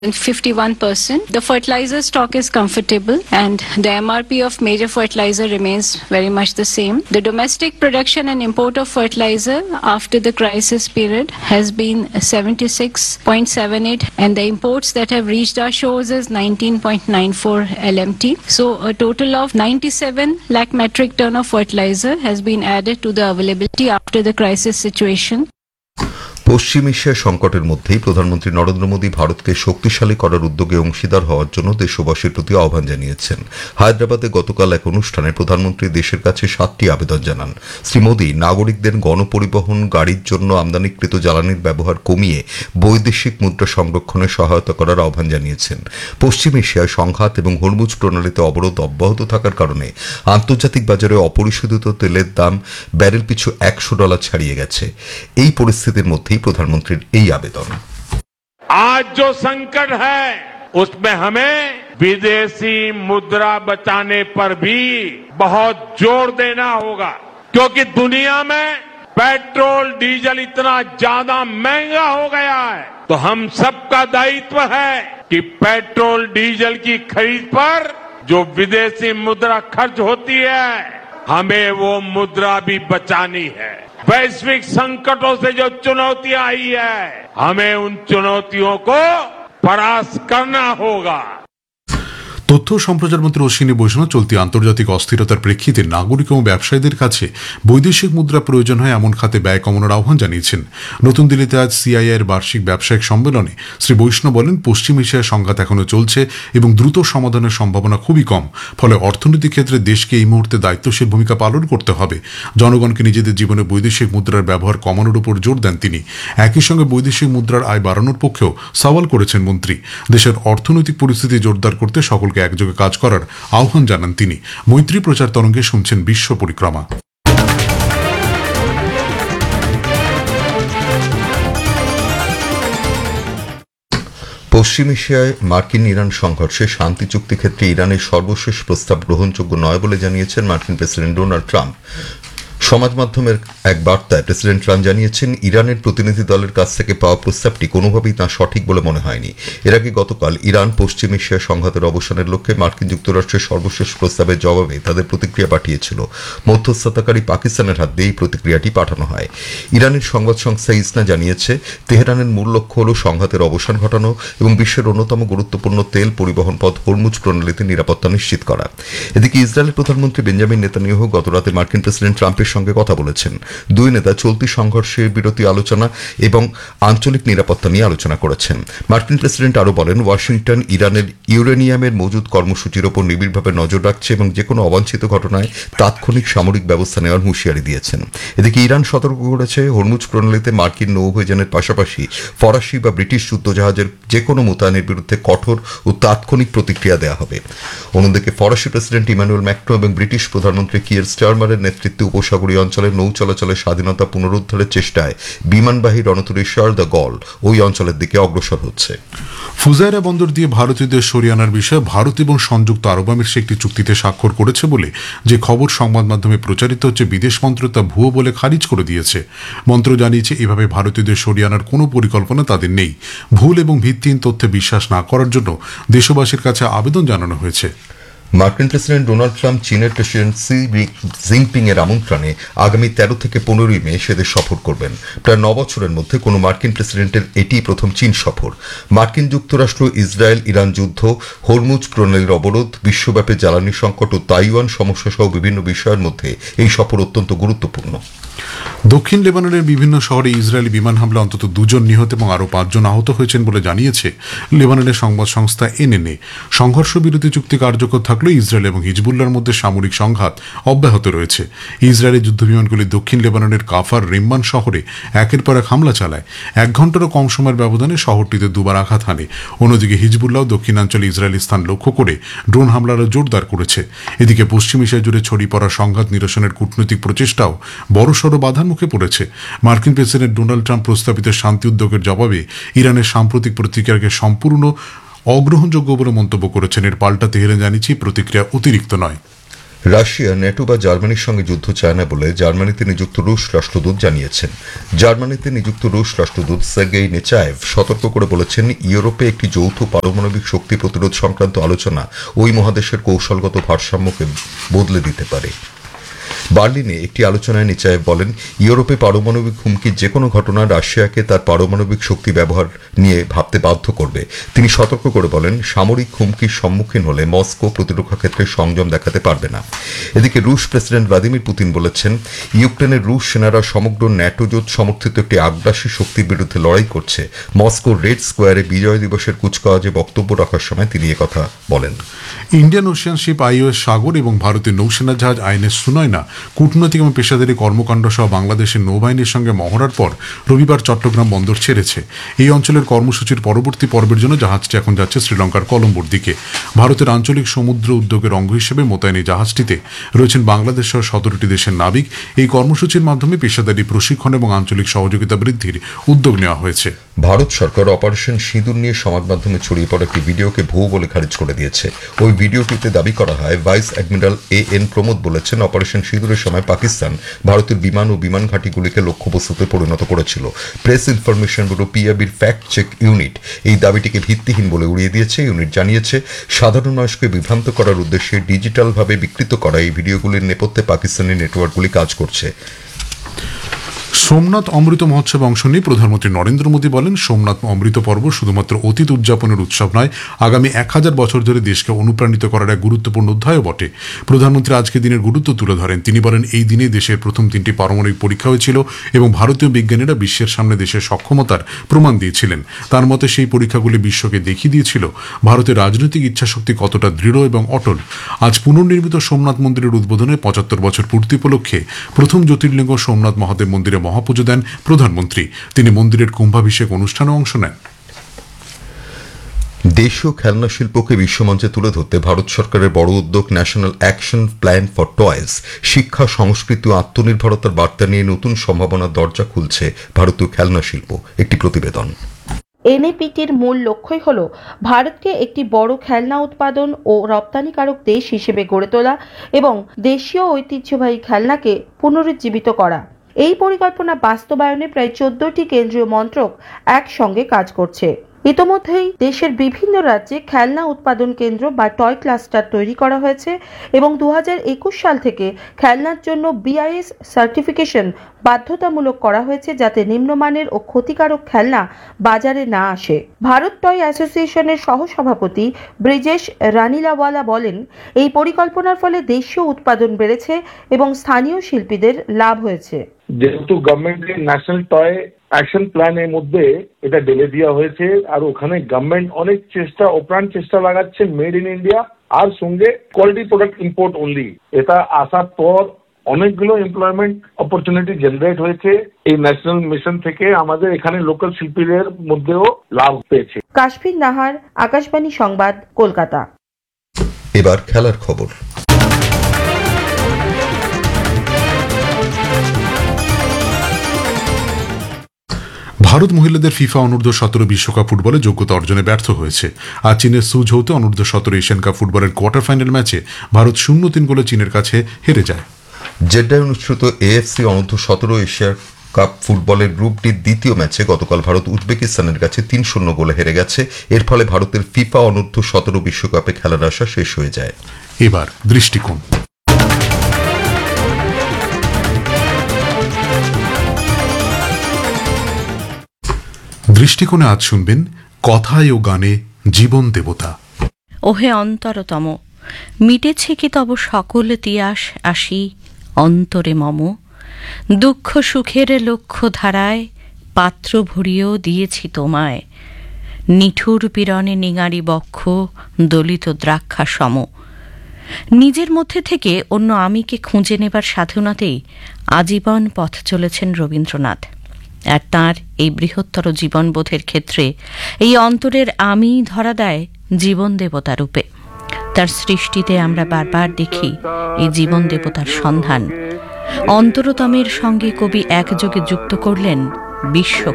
51%. The fertilizer stock is comfortable and the MRP of major fertilizer remains very much the same. The domestic production and import of fertilizer after the crisis period has been 76.78 and the imports that have reached our shores is 19.94 LMT. So a total of 97 lakh metric ton of fertilizer has been added to the availability after the crisis situation. Paschim Asia সংকটের মধ্যেই প্রধানমন্ত্রী নরেন্দ্র মোদী ভারতকে শক্তিশালী করার উদ্যোগে অংশীদার হওয়ার জন্য দেশবাসীর প্রতি আহ্বান জানিয়েছেন। হায়দ্রাবাদে গতকাল এক অনুষ্ঠানে প্রধানমন্ত্রী দেশের কাছে 7টি আবেদন জানান। শ্রী মোদী নাগরিকদের গণপরিবহন গাড়ির জন্য আমদানিকৃত জ্বালানির ব্যবহার কমিয়ে বৈদেশিক মুদ্রা সংরক্ষণে সহায়তা করার আহ্বান জানিয়েছেন। পশ্চিম এশিয়ায় সংঘাত এবং হরমুজ প্রণালীতে অবরোধ অব্যাহত থাকার কারণে আন্তর্জাতিক বাজারে অপরিশোধিত তেলের দাম ব্যারেল পিছু $100 ছাড়িয়ে গেছে। এই পরিস্থিতির মধ্যেই प्रधानमंत्री এই আবেদন। आज जो संकट है उसमें हमें विदेशी मुद्रा बचाने पर भी बहुत जोर देना होगा, क्योंकि दुनिया में पेट्रोल डीजल इतना ज्यादा महंगा हो गया है। तो हम सबका दायित्व है कि पेट्रोल डीजल की खरीद पर जो विदेशी मुद्रा खर्च होती है हमें वो मुद्रा भी बचानी है। वैश्विक संकटों से जो चुनौतियां आई है हमें उन चुनौतियों को परास्त करना होगा। তথ্য ও সম্প্রচার মন্ত্রী অশ্বিনী বৈষ্ণব চলতি আন্তর্জাতিক অস্থিরতার প্রেক্ষিতে নাগরিক এবং ব্যবসায়ীদের কাছে বৈদেশিক মুদ্রা প্রয়োজন হয় এমন খাতে ব্যয় কমানোর আহ্বান জানিয়েছেন। নতুন দিল্লিতে আজ সিআইআইয়ের বার্ষিক ব্যবসায়িক সম্মেলনে শ্রী বৈষ্ণব বলেন, পশ্চিম এশিয়ার সংঘাত এখনো চলছে এবং দ্রুত সমাধানের সম্ভাবনা খুবই কম। ফলে অর্থনৈতিক ক্ষেত্রে দেশকে এই মুহূর্তে দায়িত্বশীল ভূমিকা পালন করতে হবে। জনগণকে নিজেদের জীবনে বৈদেশিক মুদ্রার ব্যবহার কমানোর উপর জোর দেন তিনি। একই সঙ্গে বৈদেশিক মুদ্রার আয় বাড়ানোর পক্ষেও সওয়াল করেছেন মন্ত্রী। দেশের অর্থনৈতিক পরিস্থিতি জোরদার করতে সকলকে একযোগে কাজ করার আহ্বান জানান তিনি। মৈত্রী প্রচার তরঙ্গে শুনছেন বিশ্ব পরিক্রমা। পশ্চিম এশিয়ায় মার্কিন ইরান সংঘর্ষে শান্তি চুক্তি ক্ষেত্রে ইরানের সর্বশেষ প্রস্তাব গ্রহণযোগ্য নয় বলে জানিয়েছেন মার্কিন প্রেসিডেন্ট ডোনাল্ড ট্রাম্প। সমাজ মাধ্যমের এক বার্তায় প্রেসিডেন্ট ট্রাম্প জানিয়েছেন, ইরানের প্রতিনিধি দলের কাছ থেকে পাওয়া প্রস্তাবটি কোনোভাবেই তাঁর সঠিক বলে মনে হয়নি। এর আগে গতকাল ইরান পশ্চিম এশিয়া সংঘাতের অবসানের লক্ষ্যে মার্কিন যুক্তরাষ্ট্রের সর্বশেষ প্রস্তাবের জবাবে তাদের প্রতিক্রিয়া পাঠিয়েছিল। মধ্যস্থতাকারী পাকিস্তানের হাত দিয়ে এই প্রতিক্রিয়াটি পাঠানো হয়। ইরানের সংবাদ সংস্থা ইসনা জানিয়েছে, তেহরানের মূল লক্ষ্য হল সংঘাতের অবসান ঘটানো এবং বিশ্বের অন্যতম গুরুত্বপূর্ণ তেল পরিবহন পথ হরমুজ প্রণালীতে নিরাপত্তা নিশ্চিত করা। এদিকে ইসরায়েলের প্রধানমন্ত্রী বেঞ্জামিন নেতানিয়াহু গতরাতে মার্কিন প্রেসিডেন্ট ট্রাম্পের সঙ্গে কথা বলেছেন। দুই নেতা চলতি সংঘর্ষের বিরতি আলোচনা এবং আঞ্চলিক নিরাপত্তা নিয়ে আলোচনা করেছেন। মার্কিন প্রেসিডেন্ট আরও বলেন, ওয়াশিংটন ইরানের ইউরেনিয়ামের মজুদ কর্মসূচির ওপর নিবিড়ভাবে নজর রাখছে এবং যে কোনো অবাঞ্ছিত ঘটনায় তাৎক্ষণিক সামরিক ব্যবস্থা নেওয়ার হুঁশিয়ারি দিয়েছেন। এদিকে ইরান সতর্ক করেছে, হরমুজ প্রণালীতে মার্কিন নৌঅভিযানের পাশাপাশি ফরাসি বা ব্রিটিশ যুদ্ধজাহাজের যে কোনো মোতায়েনের বিরুদ্ধে কঠোর ও তাৎক্ষণিক প্রতিক্রিয়া দেওয়া হবে। অন্যদিকে ফরাসি প্রেসিডেন্ট ইমানুয়েল ম্যাক্রো এবং ব্রিটিশ প্রধানমন্ত্রী কিয়ার স্টারমারের নেতৃত্বে উপসাগরীয় অঞ্চলে নৌ চলাচলের স্বাধীনতা পুনরুদ্ধারের চেষ্টায় বিমানবাহী রণতরী শার্ল দ্য গল ওই অঞ্চলের দিকে অগ্রসর হচ্ছে। ফুজায়রা বন্দর দিয়ে ভারতীয়দের সরিয়ে আনার বিষয়ে ভারত এবং সংযুক্ত আরব আমিরাত একটি চুক্তিতে স্বাক্ষর করেছে বলে যে খবর সংবাদ মাধ্যমে প্রচারিত হচ্ছে, বিদেশ মন্ত্রক তা ভুয়ো বলে খারিজ করে দিয়েছে। মন্ত্রক জানিয়েছে, এভাবে ভারতীয়দের সরিয়ে আনার কোনো পরিকল্পনা তাদের নেই। ভুল এবং ভিত্তিহীন তথ্যে বিশ্বাস না করার জন্য দেশবাসীর কাছে আবেদন জানানো হয়েছে। মার্কিন প্রেসিডেন্ট ডোনাল্ড ট্রাম্প চীনের প্রেসিডেন্ট শি জিনপিং এর আমন্ত্রণে আগামী 13 থেকে 15 মে সেদেশ সফর করবেন। প্রায় 9 বছরের মধ্যে কোনো মার্কিন প্রেসিডেন্টের এটিই প্রথম চীন সফর। মার্কিন যুক্তরাষ্ট্র, ইসরায়েল ইরান যুদ্ধ, হরমুজ প্রণালীর অবরোধ, বিশ্বব্যাপী জ্বালানি সংকট ও তাইওয়ান সমস্যা সহ বিভিন্ন বিষয়ের মধ্যে এই সফর অত্যন্ত গুরুত্বপূর্ণ। দক্ষিণ লেবাননের বিভিন্ন শহরে ইসরায়েলি বিমান হামলা অন্তত 2 জন নিহত এবং আরও 5 জন আহত হয়েছেন বলে জানিয়েছে লেবাননের সংবাদ সংস্থা এনএনএ। সংঘর্ষ বিরতি চুক্তি কার্যকর থাকলেও ইসরায়েল এবং হিজবুল্লাহর মধ্যে সামরিক সংঘাত অব্যাহত রয়েছে। ইসরায়েলের যুদ্ধবিমানগুলি দক্ষিণ লেবাননের কাফার রিম্মান শহরে একের পর এক হামলা চালায়। 1 ঘন্টারও কম সময়ের ব্যবধানে শহরটিতে 2বার আঘাত হানে। অন্যদিকে হিজবুল্লাহ দক্ষিণাঞ্চলে ইসরায়েলি স্থান লক্ষ্য করে ড্রোন হামলারও জোরদার করেছে। এদিকে পশ্চিম এশিয়া জুড়ে ছড়িয়ে পড়া সংঘাত নিরসনের কূটনৈতিক প্রচেষ্টাও বড়সড় বাধার মুখে পড়েছে। মার্কিন প্রেসিডেন্ট ডোনাল্ড ট্রাম্প প্রস্তাবিত শান্তি উদ্যোগের জবাবে ইরানের সাম্প্রতিক প্রতিক্রিয়াকে সম্পূর্ণ অগ্রহণযোগ্য বলে মন্তব্য করেছেন। এর পাল্টা তেহরান জানিয়েছে প্রতিক্রিয়া অতিরিক্ত নয়। রাশিয়া ন্যাটো বা জার্মানির সঙ্গে যুদ্ধ চায় না বলে জার্মানিতে নিযুক্ত রুশ রাষ্ট্রদূত জানিয়েছেন। জার্মানিতে নিযুক্ত রুশ রাষ্ট্রদূত সের্গেই নেচায়েভ সতর্ক করে বলেছেন, ইউরোপে একটি যৌথ পারমাণবিক শক্তি প্রতিরোধ সংক্রান্ত আলোচনা ওই মহাদেশের কৌশলগত ভারসাম্যকে বদলে দিতে পারে। বার্লিনে একটি আলোচনায় নেচায়েভ বলেন, ইউরোপে পারমাণবিক হুমকির যে কোনো ঘটনা রাশিয়াকে তার পারমাণবিক শক্তি ব্যবহার নিয়ে ভাবতে বাধ্য করবে। তিনি সতর্ক করে বলেন, সামরিক হুমকির সম্মুখীন হলে মস্কো প্রতিরক্ষা ক্ষেত্রে সংযম দেখাতে পারবে না। এদিকে রুশ প্রেসিডেন্ট ভ্লাদিমির পুতিন বলেছেন, ইউক্রেনের রুশ সেনারা সমগ্র ন্যাটো জোট সমর্থিত একটি আগ্রাসী শক্তির বিরুদ্ধে লড়াই করছে। মস্কোর রেড স্কোয়ারে বিজয় দিবসের কুচকাওয়াজে বক্তব্য রাখার সময় তিনি একথা বলেন। ইন্ডিয়ান ওশিয়ান শিপ আইওএস সাগর এবং ভারতীয় নৌসেনা জাহাজ আইএনএস সুনয়না কূটনৈতিক এবং পেশাদারী কর্মকাণ্ড সহ বাংলাদেশের নৌবাহিনীর সঙ্গে মহড়ার পর রবিবার চট্টগ্রাম বন্দর ছেড়েছে। এই অঞ্চলের কর্মসূচির পরবর্তী পর্বের জন্য জাহাজটি এখন যাচ্ছে শ্রীলঙ্কার কলম্বোর দিকে। ভারতের আঞ্চলিক সমুদ্র উদ্যোগের অঙ্গ হিসেবে মোতায়েন এই জাহাজটিতে রয়েছেন বাংলাদেশ সহ 17টি দেশের নাবিক। এই কর্মসূচির মাধ্যমে পেশাদারী প্রশিক্ষণ এবং আঞ্চলিক সহযোগিতা বৃদ্ধির উদ্যোগ নেওয়া হয়েছে। ভারত সরকার অপারেশন সিঁদুর নিয়ে সমাজ মাধ্যমে ছড়িয়ে পড়া একটি ভিডিওকে ভুয়ো বলে খারিজ করে দিয়েছে। ওই ভিডিওটিতে দাবি করা হয়, ভাইস অ্যাডমিরাল এএন প্রমোদ বলেছেন, অপারেশন সিঁদুরের সময় পাকিস্তান ভারতের বিমান ও বিমান ঘাঁটিগুলিকে লক্ষ্যবস্তুতে পরিণত করেছিল। Press information bureau পিআইবির fact check unit এই দাবিটিকে ভিত্তিহীন বলে উড়িয়ে দিয়েছে। ইউনিট জানিয়েছে, সাধারণ মানুষকে বিভ্রান্ত করার উদ্দেশ্যে ডিজিটালভাবে বিকৃত করা এই ভিডিওগুলির নেপথ্যে পাকিস্তানি নেটওয়ার্কগুলি কাজ করছে। সোমনাথ অমৃত মহোৎসবে অংশ নিয়ে প্রধানমন্ত্রী নরেন্দ্র মোদী বলেন, সোমনাথ অমৃত পর্ব শুধুমাত্র অতীত উদযাপনের উৎসব নয়, আগামী 1000 বছর ধরে দেশকে অনুপ্রাণিত করার এক গুরুত্বপূর্ণ অধ্যায়ও বটে। প্রধানমন্ত্রী আজকে দিনের গুরুত্ব তুলে ধরেন। তিনি বলেন, এই দিনে দেশের প্রথম 3টি পারমাণবিক পরীক্ষা হয়েছিল এবং ভারতীয় বিজ্ঞানীরা বিশ্বের সামনে দেশের সক্ষমতার প্রমাণ দিয়েছিলেন। তার মতে সেই পরীক্ষাগুলি বিশ্বকে দেখিয়ে দিয়েছিল ভারতের রাজনৈতিক ইচ্ছাশক্তি কতটা দৃঢ় এবং অটল। আজ পুনর্নির্মিত সোমনাথ মন্দিরের উদ্বোধনে 75 বছর পূর্তি উপলক্ষে প্রথম জ্যোতির্লিঙ্গ সোমনাথ মহাদেব মন্দিরে মহাপুজো দেন প্রধানমন্ত্রী। তিনি মন্দিরের কুম্ভাভিষেক অনুষ্ঠানে অংশ নেন। দেশীয় খেলনা শিল্পকে বিশ্বমঞ্চে তুলে ধরতে ভারত সরকারের বড় উদ্যোগ national action plan for toys শিক্ষা, সংস্কৃতি ও আত্মনির্ভরতার বার্তা নিয়ে নতুন সম্ভাবনার দরজা খুলছে ভারতীয় খেলনা শিল্প। একটি প্রতিবেদন। এনএপিটির মূল লক্ষ্যই হল ভারতকে একটি বড় খেলনা উৎপাদন ও রপ্তানিকারক দেশ হিসেবে গড়ে তোলা এবং দেশীয় ঐতিহ্যবাহী খেলনাকে পুনরুজ্জীবিত করা। এই পরিকল্পনা বাস্তবায়নে প্রায় 14টি কেন্দ্রীয় মন্ত্রক একসঙ্গে কাজ করছে। ইতোমধ্যেই দেশের বিভিন্ন রাজ্যে খেলনা উৎপাদন কেন্দ্র বা টয় ক্লাস্টার তৈরি করা হয়েছে এবং 2021 সাল থেকে খেলনার জন্য বিআইএস সার্টিফিকেশন বাধ্যতামূলক করা হয়েছে, যাতে নিম্নমানের ও ক্ষতিকারক খেলনা বাজারে না আসে। ভারত টয় অ্যাসোসিয়েশনের সহসভাপতি ব্রিজেশ রানিলাওয়ালা বলেন, এই পরিকল্পনার ফলে দেশীয় উৎপাদন বেড়েছে এবং স্থানীয় শিল্পীদের লাভ হয়েছে। যেহেতু গভর্নমেন্টের ন্যাশনাল টয় অ্যাকশন প্ল্যানের মধ্যে এটা ঢেলে দেওয়া হয়েছে, আর ওখানে গভর্নমেন্ট অনেক অপ্রাণ চেষ্টা লাগাচ্ছে মেড ইন ইন্ডিয়া আর সঙ্গে কোয়ালিটি প্রোডাক্ট ইম্পোর্ট অনলি। এটা আসার পর অনেকগুলো এমপ্লয়মেন্ট অপরচুনিটি জেনারেট হয়েছে। এই ন্যাশনাল মিশন থেকে আমাদের এখানে লোকাল শিল্পীদের মধ্যেও লাভ পেয়েছে। কাশফির নাহার, আকাশবাণী সংবাদ, কলকাতা। এবার খেলার খবর। ভারত মহিলাদের ফিফা অনূর্ধ্ব 17 বিশ্বকাপ ফুটবলে যোগ্যতা অর্জনে ব্যর্থ হয়েছে। আর চীনের সুঝৌতে অনূর্ধ্ব 17 এশিয়ান কাপ ফুটবলের কোয়ার্টার ফাইনাল ম্যাচে ভারত 0-3 গোলে চীনের কাছে হেরে যায়। জেড্ডায় অনুষ্ঠিত এএফসি অনূর্ধ্ব 17 এশিয়া কাপ ফুটবলের গ্রুপ ডির দ্বিতীয় ম্যাচে গতকাল ভারত উজবেকিস্তানের কাছে 3-0 গোলে হেরে গেছে। এর ফলে ভারতের ফিফা অনূর্ধ্ব 17 বিশ্বকাপে খেলার আশা শেষ হয়ে যায়। এবার দৃষ্টিকোণ। দৃষ্টিকোণে আজ শুনবেন কথায় ও গানে জীবন দেবতা। ওহে অন্তরতম, মিটেছে কি তব সকল তিয়াস আসি অন্তরে মম, দুঃখ সুখের লক্ষ্য ধারায় পাত্র ভরিয়েও দিয়েছি তোমায়, নিঠুর পীড়নে নিঙারি বক্ষ দলিত দ্রাক্ষা সম। নিজের মধ্যে থেকে অন্য আমিকে খুঁজে নেবার সাধনাতেই আজীবন পথ চলেছেন রবীন্দ্রনাথ। আর তাঁর এই বৃহত্তর জীবনবোধের ক্ষেত্রে এই অন্তরের আমি ধরা দেয় জীবন দেবতা রূপে। তার সৃষ্টিতে আমরা বারবার দেখি এই জীবন দেবতার সন্ধান। অন্তরতমের সঙ্গে কবি একযোগে যুক্ত করলেন বিশ্ব